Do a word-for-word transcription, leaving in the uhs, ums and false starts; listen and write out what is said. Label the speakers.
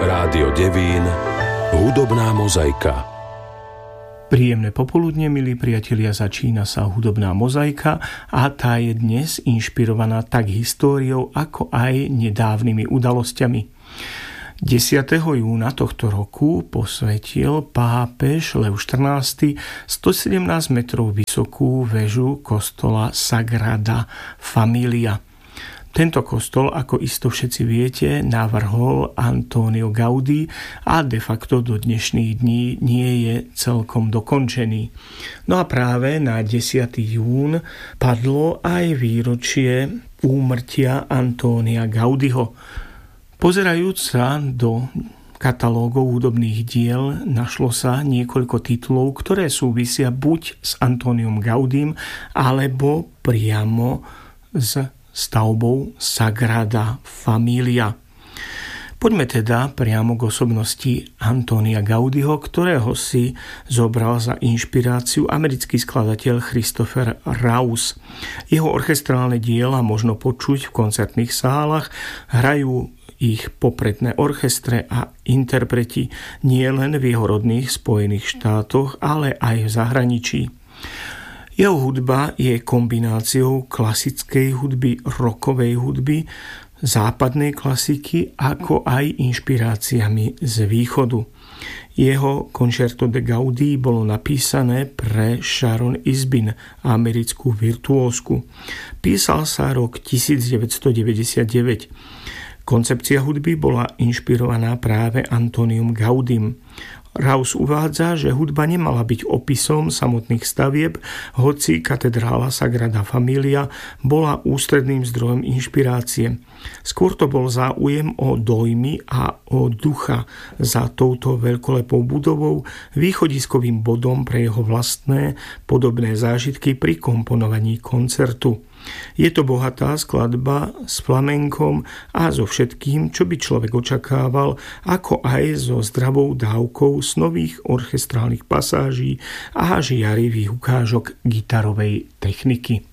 Speaker 1: Rádio Devín, hudobná mozaika.
Speaker 2: Príjemné popoludne, milí priatelia, začína sa hudobná mozaika a tá je dnes inšpirovaná tak históriou, ako aj nedávnymi udalosťami. desiateho júna tohto roku posvetil pápež Lev štrnásty stosedemnásť metrov vysokú väžu kostola Sagrada Familia. Tento kostol, ako isto všetci viete, navrhol Antonio Gaudí a de facto do dnešných dní nie je celkom dokončený. No a práve na desiateho júna padlo aj výročie úmrtia Antonia Gaudiho. Pozerajúc sa do katalógov hudobných diel, našlo sa niekoľko titulov, ktoré súvisia buď s Antoniom Gaudím, alebo priamo s stavbou Sagrada Familia. Poďme teda priamo k osobnosti Antonia Gaudiho, ktorého si zobral za inšpiráciu americký skladateľ Christopher Rouse. Jeho orchestrálne diela možno počuť v koncertných sálach, hrajú ich popredné orchestre a interpreti nie len v jeho rodných Spojených štátoch, ale aj v zahraničí. Jeho hudba je kombináciou klasickej hudby, rockovej hudby, západnej klasiky, ako aj inšpiráciami z východu. Jeho Concerto de Gaudí bolo napísané pre Sharon Isbin, americkú virtuózku. Písal sa rok devätnásťstodeväťdesiatdeväť. Koncepcia hudby bola inšpirovaná práve Antoniom Gaudim. Rouse uvádza, že hudba nemala byť opisom samotných stavieb, hoci katedrála Sagrada Familia bola ústredným zdrojom inšpirácie. Skôr to bol záujem o dojmy a o ducha za touto veľkolepou budovou, východiskovým bodom pre jeho vlastné podobné zážitky pri komponovaní koncertu. Je to bohatá skladba s flamenkom a so všetkým, čo by človek očakával, ako aj so zdravou dávkou snových orchestrálnych pasáží a žiarivých ukážok gitarovej techniky.